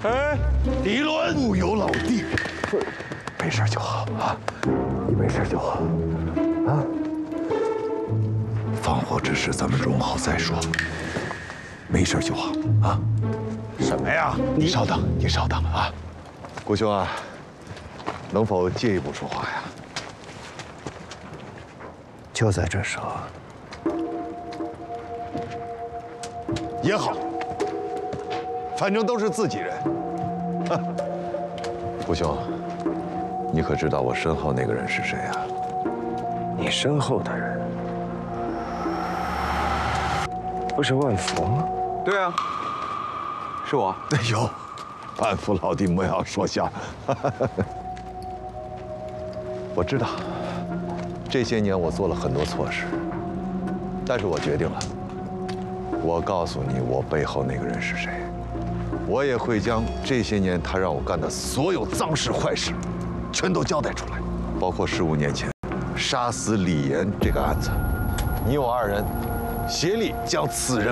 哎，迪伦， 不由老弟，没事就好啊，你没事就好啊。放火之事咱们容好再说，没事就好啊。 什么呀？ 你稍等，你稍等啊，顾兄啊，能否借一步说话呀？ 就在这时候， 也好，反正都是自己人。顾兄，你可知道我身后那个人是谁啊？ 你身后的人不是万福吗？ 对啊，是我。 哎呦，万福老弟莫要说笑。我知道，这些年我做了很多错事，但是我决定了，我告诉你我背后那个人是谁，我也会将这些年他让我干的所有脏事坏事，全都交代出来，包括15年前杀死李岩这个案子，你我二人协力将此人